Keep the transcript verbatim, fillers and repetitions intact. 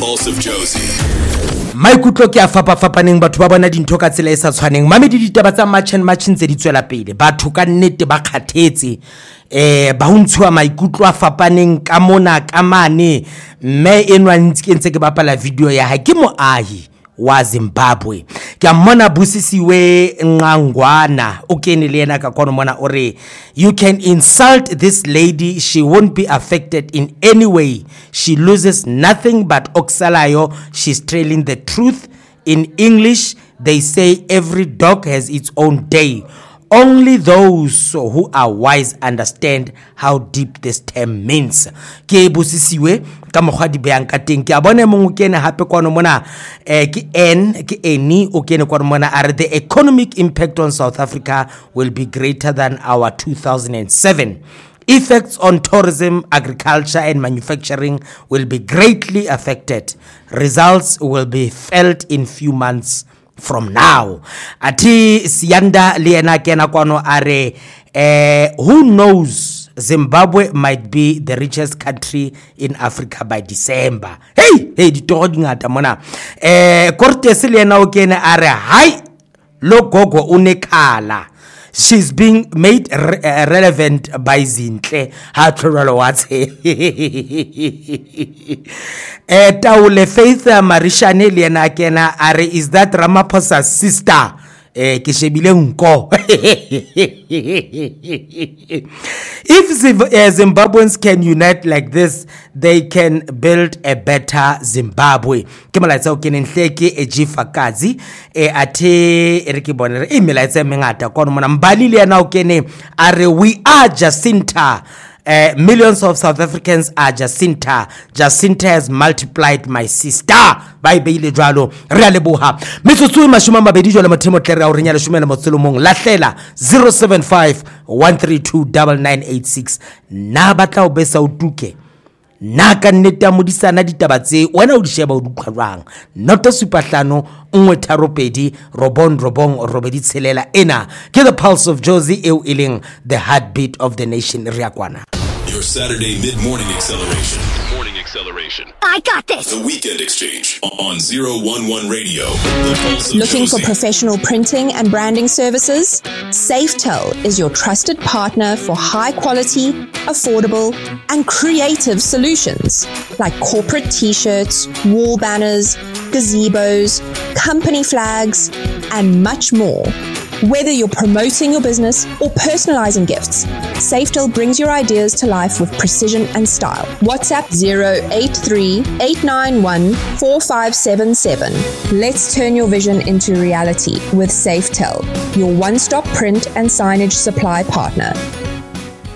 Pulse of Josie. Maikutlo ke a fapa-fapaneng batho ba bona dintho ka tsela e sa tshwaneng. Mamedi ditaba tsa match and match ntse di tswela pele. Batho ka nnete ba kgathetse. Eh ba huntshiwa maikutlo a fapaneng ka mona ka mane. Mme enwa ntse ntse ke bapala video ya ha ke moahi wa Zimbabwe. Ke a mmona Busisiwe Ngangwana o kene le yena ka kono mona ore you can insult this lady, she won't be affected in any way. She loses nothing but oxalayo. She's trailing the truth. In English they say every dog has its own day. Only those who are wise understand how deep this term means. Ke Busisiwe ka mogwa di beang ka teng ke a bone mongwe kene hape kwano mona eh ke N ke eni o kene kwano mona are the economic impact on South Africa will be greater than our two thousand seven. Effects on tourism, agriculture and manufacturing will be greatly affected. Results will be felt in few months from now. Ati Sianda liena kena kwano are eh who knows, Zimbabwe might be the richest country in Africa by December. Hey, hey ditoro dingata mona. Eh Cortes liena o kene are hi lo gogo unekhala. She's being made re- uh, relevant by Zinhle. Ha tshwarelo wa tse. Eh Taule Faith Marishane le yena kena are is that Ramaphosa's sister? Eh ke shebile nko. If Zimbabweans can unite like this, they can build a better Zimbabwe. Ke molaetsa o kene nhleke e Jifakazi e athe e re ke bonere e melaetsa mengata kono mona mbali le yana o kene are we are Jacinta. Uh, millions of South Africans are Jacinta. Jacinta has multiplied my sister. Bye beile jwalo re a leboha metsotso e mashome a mabedi jwale mothemo tlere o renya le shumela motselomong lahlela zero seven five one three two nine nine eight six na batla o besa o tuke na ka nnete modisana ditaba tse wena o di sheba o duqhwang not super hlano nngwe tharo pedi robon robong robedi tshelela ena ke the Pulse of Josie eo eling the heartbeat of the nation riakwana. Your Saturday mid-morning acceleration. Morning acceleration. I got this. The Weekend Exchange on zero one one Radio. The Pulse of Looking Josie. for professional printing and branding services? Safetel is your trusted partner for high quality, affordable, and creative solutions like corporate t-shirts, wall banners, gazebos, company flags, and much more. Whether you're promoting your business or personalizing gifts, Safetel brings your ideas to life with precision and style. WhatsApp zero eight three eight nine one four five seven seven. Let's turn your vision into reality with Safetel, your one-stop print and signage supply partner.